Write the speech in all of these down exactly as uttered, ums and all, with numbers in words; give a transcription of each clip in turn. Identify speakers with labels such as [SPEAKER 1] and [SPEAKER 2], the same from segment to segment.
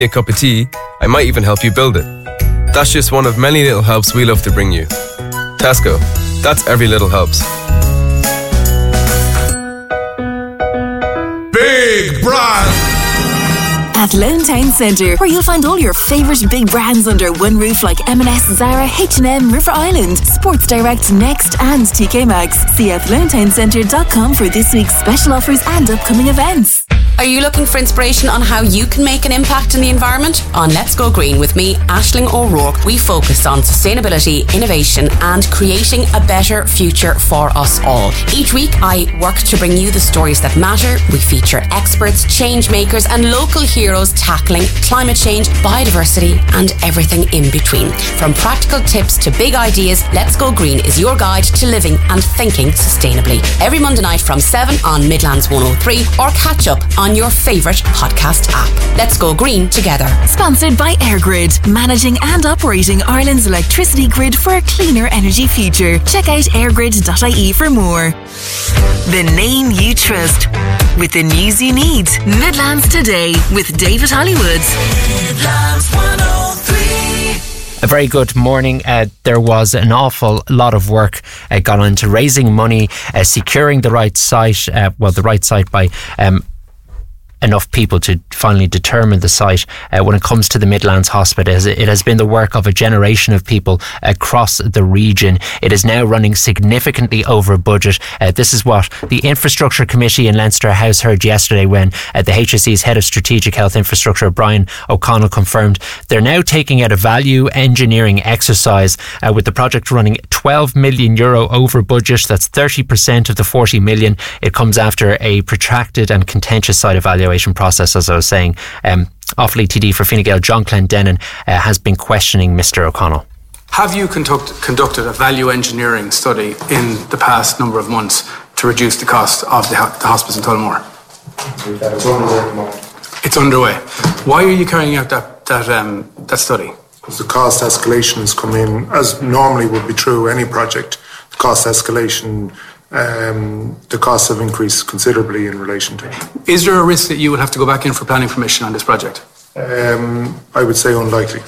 [SPEAKER 1] a cup of tea, I might even help you build it. That's just one of many little helps we love to bring you. Tesco, that's every little helps.
[SPEAKER 2] Big Brand!
[SPEAKER 3] At Lone Town Centre, where you'll find all your favourite big brands under one roof like M and S, Zara, H and M, River Island, Sports Direct, Next and T K Maxx. See f lone town centre dot com for this week's special offers and upcoming events.
[SPEAKER 4] Are you looking for inspiration on how you can make an impact in the environment? On Let's Go Green with me, Aisling O'Rourke, we focus on sustainability, innovation and creating a better future for us all. Each week I work to bring you the stories that matter. We feature experts, change makers and local heroes tackling climate change, biodiversity and everything in between. From practical tips to big ideas, Let's Go Green is your guide to living and thinking sustainably. Every Monday night from seven on Midlands one oh three or catch up on your favourite podcast app. Let's go green together.
[SPEAKER 3] Sponsored by EirGrid, managing and operating Ireland's electricity grid for a cleaner energy future. Check out airgrid dot I E for more. The name you trust, with the news you need. Midlands Today with David Hollywood. Midlands one oh three.
[SPEAKER 5] A very good morning. Uh, there was an awful lot of work uh, gone into raising money, uh, securing the right site, uh, well, the right site by um, enough people to finally determine the site uh, when it comes to the Midlands Hospital. It has been the work of a generation of people across the region. It is now running significantly over budget. Uh, this is what the Infrastructure Committee in Leinster House heard yesterday when uh, the H S E's Head of Strategic Health Infrastructure, Brian O'Connell, confirmed they're now taking out a value engineering exercise uh, with the project running twelve million euro over budget. That's thirty percent of the forty million. It comes after a protracted and contentious site evaluation process, as I was saying. Um, Offaly T D for Fine Gael, John Clendenin, uh, has been questioning Mister O'Connell.
[SPEAKER 6] Have you conduct, conducted a value engineering study in the past number of months to reduce the cost of the, the hospice in Tullamore?
[SPEAKER 7] It's underway at the moment.
[SPEAKER 6] It's underway. Why are you carrying out that that um, that study?
[SPEAKER 7] Because the cost escalation has come in, as normally would be true any project. The cost escalation, um, the costs have increased considerably in relation to it.
[SPEAKER 6] Is there a risk that you will have to go back in for planning permission on this project?
[SPEAKER 7] Um, I would say unlikely.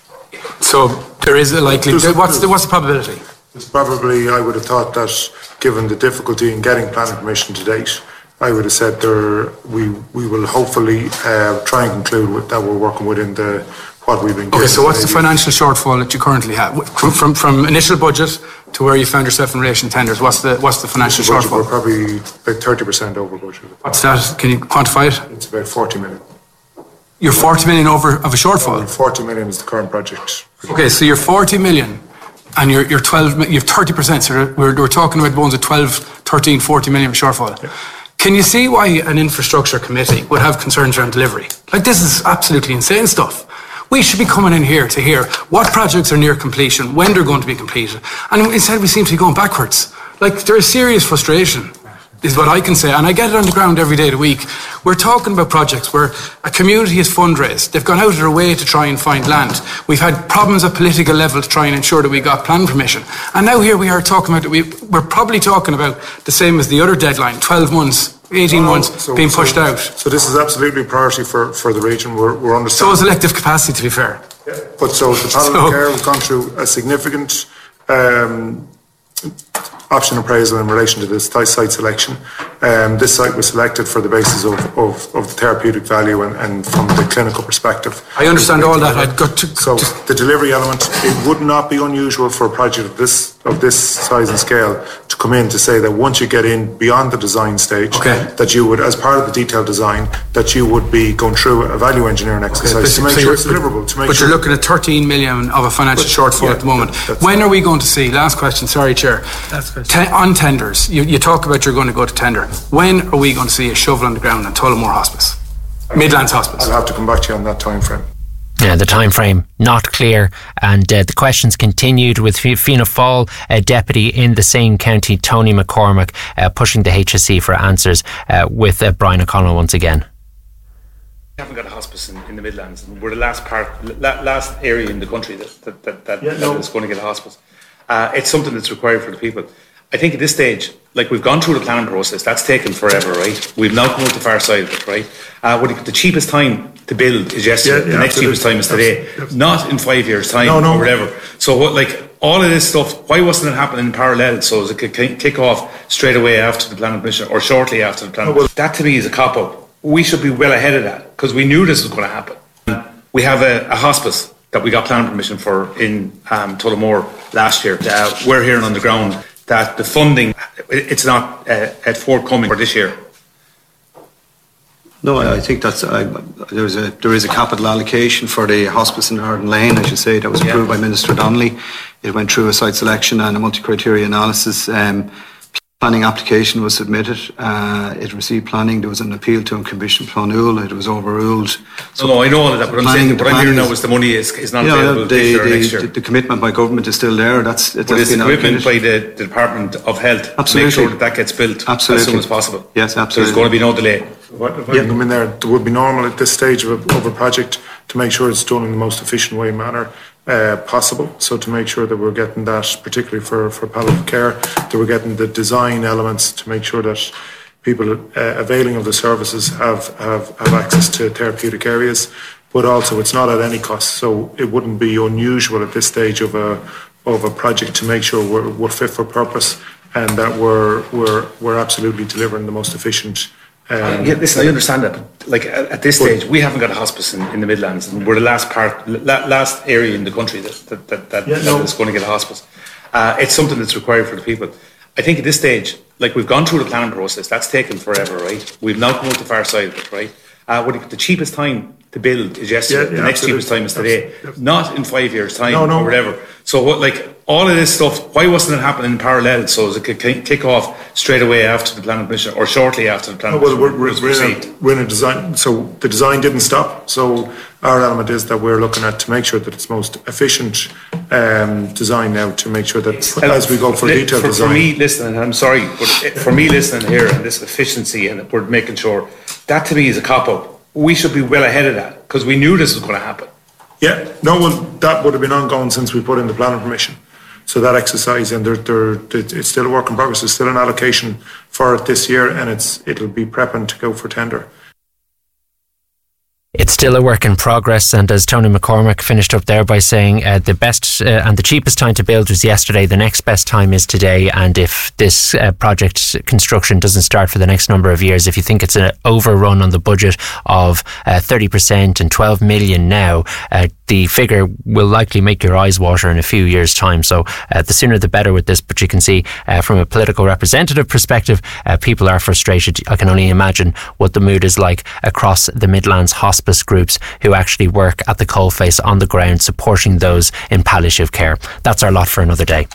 [SPEAKER 6] So there is a likelihood. What's the, what's the probability?
[SPEAKER 7] It's probably, I would have thought that given the difficulty in getting planning permission to date, I would have said there we we will hopefully uh, try and conclude with, that we're working within the what we've been given.
[SPEAKER 6] Okay, so what's the financial shortfall that you currently have from, from from initial budget to where you found yourself in relation to tenders? What's the what's the financial
[SPEAKER 7] the budget,
[SPEAKER 6] shortfall?
[SPEAKER 7] We're probably about thirty percent over budget.
[SPEAKER 6] What's that? Can you quantify it?
[SPEAKER 7] It's about forty million.
[SPEAKER 6] You're forty million over of a shortfall.
[SPEAKER 7] Well, forty million is the current project.
[SPEAKER 6] Okay, so you're forty million, and you're you're twelve. You have thirty percent. So we're we're talking about bones of twelve, thirteen, forty million shortfall. Yeah. Can you see why an infrastructure committee would have concerns around delivery? Like, this is absolutely insane stuff. We should be coming in here to hear what projects are near completion, when they're going to be completed, and instead we seem to be going backwards. Like, there is serious frustration, is what I can say, and I get it on the ground every day of the week. We're talking about projects where a community has fundraised. They've gone out of their way to try and find land. We've had problems at political level to try and ensure that we got planning permission. And now here we are talking about, we, we're probably talking about the same as the other deadline, twelve months, eighteen oh, months so, being pushed
[SPEAKER 7] so,
[SPEAKER 6] out.
[SPEAKER 7] So this is absolutely a priority for, for the region. We're, we're understanding.
[SPEAKER 6] So is elective capacity, to be fair.
[SPEAKER 7] Yeah. But so the panel so, of care has gone through a significant um, option appraisal in relation to this site selection. Um, this site was selected for the basis of, of, of the therapeutic value and, and from the clinical perspective.
[SPEAKER 6] I understand all that. I've got to.
[SPEAKER 7] So
[SPEAKER 6] to
[SPEAKER 7] the delivery element, it would not be unusual for a project of this of this size and scale to come in to say that once you get in beyond the design stage,
[SPEAKER 6] okay,
[SPEAKER 7] that you would, as part of the detailed design, that you would be going through a value engineering exercise okay, to make so sure it's deliverable. To make
[SPEAKER 6] but
[SPEAKER 7] sure
[SPEAKER 6] you're looking at thirteen million of a financial but, shortfall yeah, at the moment. Yeah, when are we going to see? Last question. Sorry, Chair. That's good. Ten, on tenders, you, you talk about you're going to go to tender. When are we going to see a shovel on the ground on Tullamore Hospice, Midlands Hospice?
[SPEAKER 7] I'll have to come back to you on that time frame.
[SPEAKER 5] Yeah, the time frame not clear, and uh, the questions continued with Fianna Fáil uh, deputy in the same county, Tony McCormack, uh, pushing the H S E for answers uh, with uh, Brian O'Connell once again.
[SPEAKER 8] We haven't got a hospice in, in the Midlands, and we're the last part, la- last area in the country that that, that, that, yeah, no. that is going to get a hospice. Uh, it's something that's required for the people. I think at this stage, like, we've gone through the planning process, that's taken forever, right? We've now come out the far side of it, right? Uh, the cheapest time to build is yesterday.
[SPEAKER 7] Yeah, yeah,
[SPEAKER 8] the next
[SPEAKER 7] absolutely.
[SPEAKER 8] cheapest time is today.
[SPEAKER 7] Absolutely.
[SPEAKER 8] Not in five years' time
[SPEAKER 7] No, no.
[SPEAKER 8] or whatever. So what, like all of this stuff, why wasn't it happening in parallel so as it could ki- kick off straight away after the planning permission or shortly after the planning?
[SPEAKER 7] Oh, well,
[SPEAKER 8] that to me is a cop-out. We should be well ahead of that because we knew this was going to happen. We have a, a hospice that we got planning permission for in um, Tullamore last year. Uh, we're hearing on the ground that the funding, it's not uh, at forthcoming for this year.
[SPEAKER 2] No, I think that's I, there's a there is a capital allocation for the hospice in Arden Lane, as you say, that was approved yeah. by Minister Donnelly. It went through a site selection and a multi-criteria analysis. Um, planning application was submitted. Uh, it received planning. There was an appeal to Commission Clonul. It was overruled.
[SPEAKER 8] So no, no, I know all of that, but I'm saying what I'm hearing now is the money is, is not available
[SPEAKER 2] know, the,
[SPEAKER 8] this year or
[SPEAKER 2] the,
[SPEAKER 8] next year.
[SPEAKER 2] The, the commitment by government is still there. That's, that's
[SPEAKER 8] but it's
[SPEAKER 2] been
[SPEAKER 8] a commitment
[SPEAKER 2] allocated.
[SPEAKER 8] by the, the Department of Health
[SPEAKER 2] absolutely.
[SPEAKER 8] to make sure that that gets built
[SPEAKER 2] absolutely.
[SPEAKER 8] as soon as possible.
[SPEAKER 2] Yes, absolutely.
[SPEAKER 8] So there's going to be no delay.
[SPEAKER 7] If, if I yeah. come in there, it would be normal at this stage of a, of a project to make sure it's done in the most efficient way manner uh, possible. So to make sure that we're getting that, particularly for, for palliative care, that we're getting the design elements to make sure that people uh, availing of the services have, have, have access to therapeutic areas. But also it's not at any cost. So it wouldn't be unusual at this stage of a of a project to make sure we're, we're fit for purpose and that we're we're we're absolutely delivering the most efficient. Um,
[SPEAKER 8] yeah, listen, I understand that, but like at, at this stage, we haven't got a hospice in, in the Midlands, and we're the last part, la, last area in the country that that that, that,
[SPEAKER 7] yeah,
[SPEAKER 8] that
[SPEAKER 7] no.
[SPEAKER 8] is going to get a hospice. Uh, it's something that's required for the people. I think at this stage, like we've gone through the planning process, that's taken forever, right? We've now come out the far side of it, right? Uh, what the cheapest time to build is yesterday.
[SPEAKER 7] Yeah, yeah,
[SPEAKER 8] the next
[SPEAKER 7] absolutely.
[SPEAKER 8] cheapest time is today,
[SPEAKER 7] Absolutely.
[SPEAKER 8] not in five years' time
[SPEAKER 7] No, no.
[SPEAKER 8] or whatever. So what, like all of this stuff, why wasn't it happening in parallel so as it could ki- kick off straight away after the planning permission or shortly after the planning
[SPEAKER 7] Oh, well, we're,
[SPEAKER 8] permission
[SPEAKER 7] we're,
[SPEAKER 8] was
[SPEAKER 7] we're, in
[SPEAKER 8] received?
[SPEAKER 7] a, we're in a design, so the design didn't stop. So our element is that we're looking at to make sure that it's most efficient um, design now to make sure that as we go for
[SPEAKER 8] Li-
[SPEAKER 7] detailed
[SPEAKER 8] for,
[SPEAKER 7] design.
[SPEAKER 8] For me listening, I'm sorry, but for me listening here and this efficiency and we're making sure, that to me is a cop-out. We should be well ahead of that because we knew this was going to happen.
[SPEAKER 7] Yeah, no, well, that would have been ongoing since we put in the planning permission. So that exercise, and they're, they're, it's still a work in progress. There's still an allocation for it this year, and it's it'll be prepping to go for tender.
[SPEAKER 5] It's still a work in progress, and as Tony McCormack finished up there by saying uh, the best uh, and the cheapest time to build was yesterday, the next best time is today, and if this uh, project construction doesn't start for the next number of years, if you think it's an overrun on the budget of uh, thirty percent and twelve million now, uh, the figure will likely make your eyes water in a few years' time. So uh, the sooner the better with this, but you can see uh, from a political representative perspective, uh, people are frustrated. I can only imagine what the mood is like across the Midlands hospice groups who actually work at the coalface on the ground supporting those in palliative care. That's our lot for another day.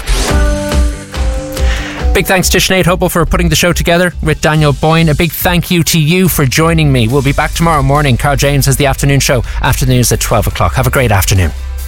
[SPEAKER 5] Big thanks to Sinead Hubble for putting the show together with Daniel Boyne. A big thank you to you for joining me. We'll be back tomorrow morning. Carl James has the afternoon show after the news at twelve o'clock. Have a great afternoon.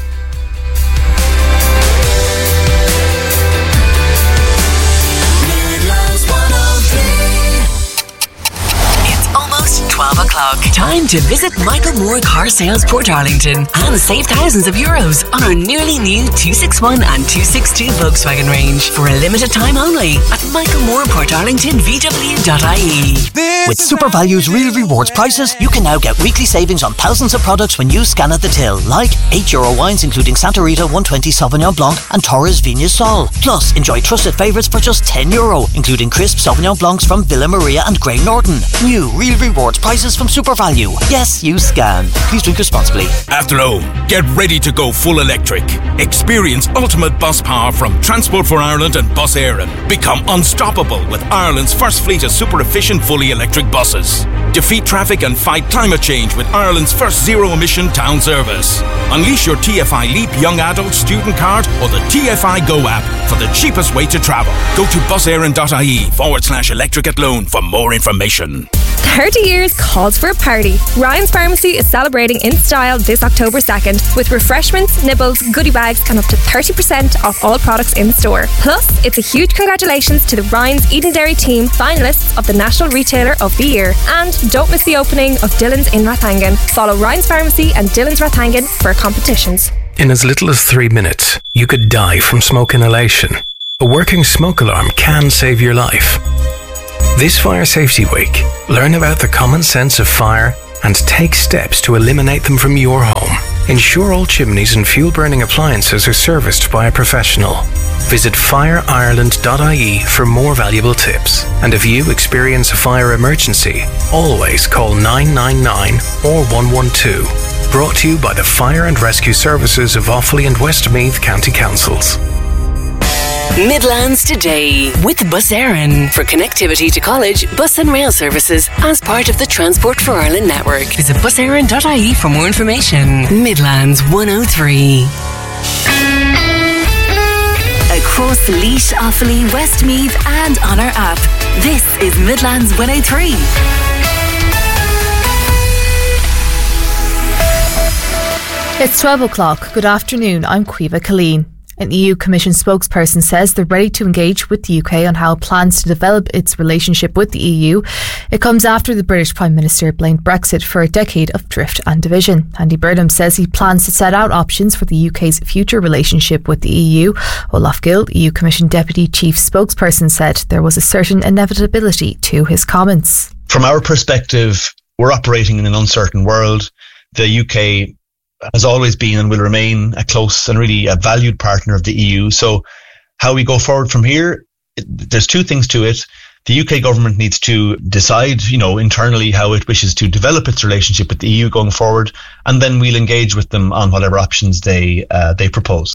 [SPEAKER 3] twelve o'clock. Time to visit Michael Moore Car Sales Port Arlington and save thousands of euros on our nearly new two sixty-one and two sixty-two Volkswagen range for a limited time only at Michael Moore Port Arlington V W dot I E.
[SPEAKER 9] With SuperValue's real rewards prices, you can now get weekly savings on thousands of products when you scan at the till, like eight euro wines including Santa Rita one twenty Sauvignon Blanc and Torres Vigna Sol. Plus, enjoy trusted favourites for just ten euro, including crisp Sauvignon Blancs from Villa Maria and Grey Norton. New real rewards prices from SuperValue. Yes, you scan. Please drink responsibly.
[SPEAKER 10] After home, get ready to go full electric. Experience ultimate bus power from Transport for Ireland and Bus Éireann. Become unstoppable with Ireland's first fleet of super efficient fully electric buses. Defeat traffic and fight climate change with Ireland's first zero emission town service. Unleash your T F I Leap Young Adult Student Card or the T F I Go app for the cheapest way to travel. Go to buséireann.ie forward slash electric at loan for more information.
[SPEAKER 11] thirty years calls for a party. Ryan's Pharmacy is celebrating in style this October second with refreshments, nibbles, goodie bags and up to thirty percent off all products in store. Plus, it's a huge congratulations to the Ryan's Eden Dairy team, finalists of the National Retailer of the Year. And don't miss the opening of Dillon's in Rathangan. Follow Ryan's Pharmacy and Dillon's Rathangan for competitions.
[SPEAKER 12] In as little as three minutes, you could die from smoke inhalation. A working smoke alarm can save your life. This Fire Safety Week, learn about the common sense of fire and take steps to eliminate them from your home. Ensure all chimneys and fuel-burning appliances are serviced by a professional. Visit fire ireland dot I E for more valuable tips. And if you experience a fire emergency, always call nine nine nine or one one two. Brought to you by the Fire and Rescue Services of Offaly and Westmeath County Councils.
[SPEAKER 3] Midlands Today with Bus Éireann. For connectivity to college, bus and rail services as part of the Transport for Ireland network. Visit bus éireann dot I E for more information. Midlands one oh three. Across Laois, Offaly, Westmeath and on our app. This is Midlands one oh three.
[SPEAKER 13] It's twelve o'clock. Good afternoon. I'm Caoimhe Colleen. An E U Commission spokesperson says they're ready to engage with the U K on how it plans to develop its relationship with the E U. It comes after the British Prime Minister blamed Brexit for a decade of drift and division. Andy Burnham says he plans to set out options for the U K's future relationship with the E U. Olaf Gill, E U Commission Deputy Chief Spokesperson, said there was a certain inevitability to his comments.
[SPEAKER 14] From our perspective, we're operating in an uncertain world. The U K has always been and will remain a close and really a valued partner of the E U. So how we go forward from here, there's two things to it. The U K government needs to decide, you know, internally how it wishes to develop its relationship with the E U going forward, and then we'll engage with them on whatever options they uh, they propose.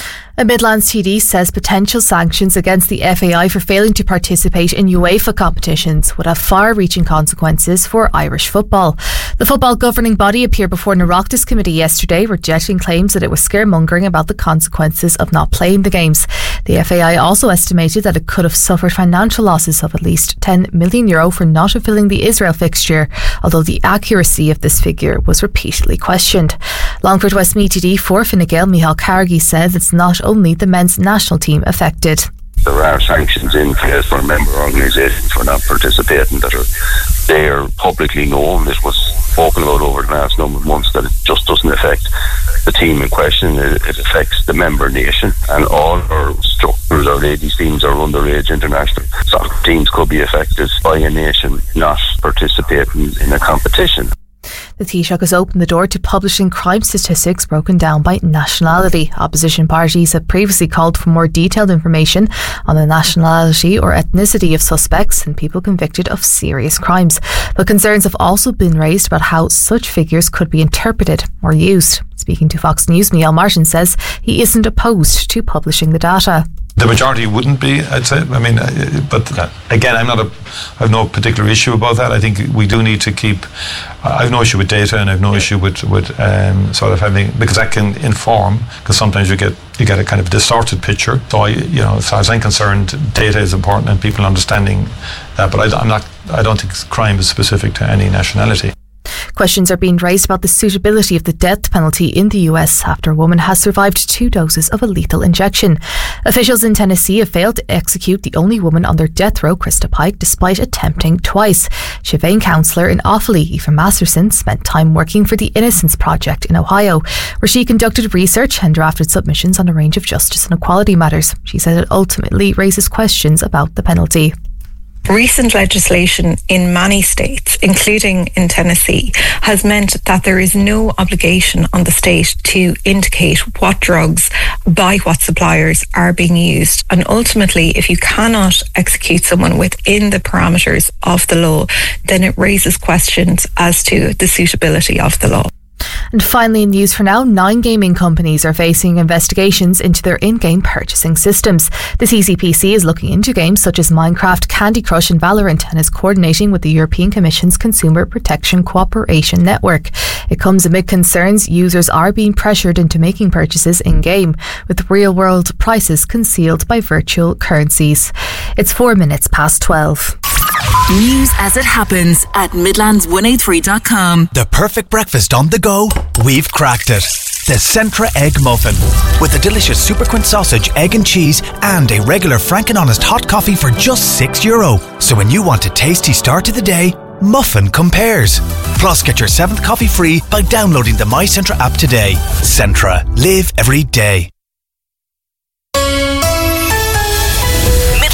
[SPEAKER 13] A Midlands T D says potential sanctions against the F A I for failing to participate in UEFA competitions would have far-reaching consequences for Irish football. The football governing body appeared before an Oireachtas committee yesterday, rejecting claims that it was scaremongering about the consequences of not playing the games. The F A I also estimated that it could have suffered financial losses of at least ten million euro for not fulfilling the Israel fixture, although the accuracy of this figure was repeatedly questioned. Longford Westmeath T D for Fine Gael, Micheál Carrigy, says it's not only the men's national team affected.
[SPEAKER 15] There are sanctions in place for member organisations for not participating that are they are publicly known. It was spoken about over the last number of months that it just doesn't affect the team in question. It, it affects the member nation, and all our structures, our ladies teams, our underage international soccer teams could be affected by a nation not participating in a competition.
[SPEAKER 13] The Taoiseach has opened the door to publishing crime statistics broken down by nationality. Opposition parties have previously called for more detailed information on the nationality or ethnicity of suspects and people convicted of serious crimes. But concerns have also been raised about how such figures could be interpreted or used. Speaking to Fox News, Micheál Martin says he isn't opposed to publishing the data.
[SPEAKER 16] The majority wouldn't be, I'd say. I mean, but again, I'm not a, I have no particular issue about that. I think we do need to keep, I have no issue with data, and I have no issue with, with um, sort of having, because that can inform, because sometimes you get you get a kind of distorted picture. So, I, you know, as far as I'm concerned, data is important and people understanding that, but I, I'm not, I don't think crime is specific to any nationality.
[SPEAKER 13] Questions are being raised about the suitability of the death penalty in the U S after a woman has survived two doses of a lethal injection. Officials in Tennessee have failed to execute the only woman on their death row, Krista Pike, despite attempting twice. Sinn Féin councillor in Offaly, Aoife Masterson, spent time working for the Innocence Project in Ohio, where she conducted research and drafted submissions on a range of justice and equality matters. She said it ultimately raises questions about the penalty.
[SPEAKER 17] Recent legislation in many states, including in Tennessee, has meant that there is no obligation on the state to indicate what drugs by what suppliers are being used. And ultimately, if you cannot execute someone within the parameters of the law, then it raises questions as to the suitability of the law.
[SPEAKER 13] And finally, in news for now, nine gaming companies are facing investigations into their in-game purchasing systems. The C C P C is looking into games such as Minecraft, Candy Crush and Valorant, and is coordinating with the European Commission's Consumer Protection Cooperation Network. It comes amid concerns users are being pressured into making purchases in-game, with real-world prices concealed by virtual currencies. It's four minutes past twelve.
[SPEAKER 3] News as it happens at midlands one oh three dot com.
[SPEAKER 18] The perfect breakfast on the go, we've cracked it. The Centra Egg Muffin. With a delicious Superquint sausage, egg and cheese, and a regular Frank and Honest hot coffee for just six euro. So when you want a tasty start to the day, Muffin compares. Plus, get your seventh coffee free by downloading the My Centra app today. Centra. Live every day.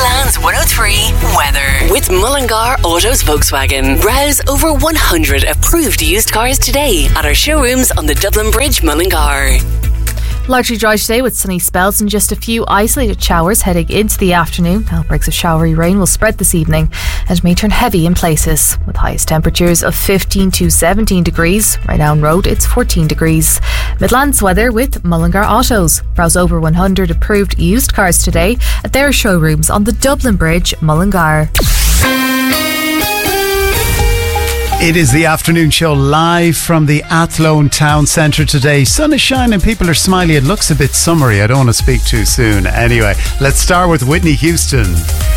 [SPEAKER 3] one oh three weather.
[SPEAKER 19] With Mullingar Autos Volkswagen. Browse over one hundred approved used cars today at our showrooms on the Dublin Bridge, Mullingar.
[SPEAKER 13] Largely dry today with sunny spells and just a few isolated showers heading into the afternoon. Outbreaks of showery rain will spread this evening and may turn heavy in places, with highest temperatures of fifteen to seventeen degrees. Right down road, it's fourteen degrees. Midlands weather with Mullingar Autos. Browse over one hundred approved used cars today at their showrooms on the Dublin Bridge, Mullingar.
[SPEAKER 20] It is the afternoon show live from the Athlone Town Centre today. Sun is shining, people are smiling. It looks a bit summery. I don't want to speak too soon. Anyway, let's start with Whitney Houston.